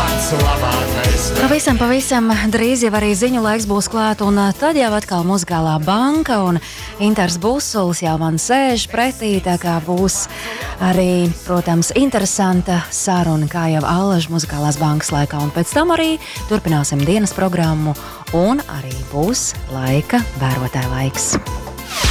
Pavisam drīz jau arī ziņu laiks būs klāt, un tad jau atkal muzikālā banka, un Intars Busuls jau man sēž pretī, tā kā būs arī, protams, interesanta saruna, kā jau allaž muzikālās bankas laikā, un pēc tam arī turpināsim dienas programmu, un arī būs laika vērotāja laiks.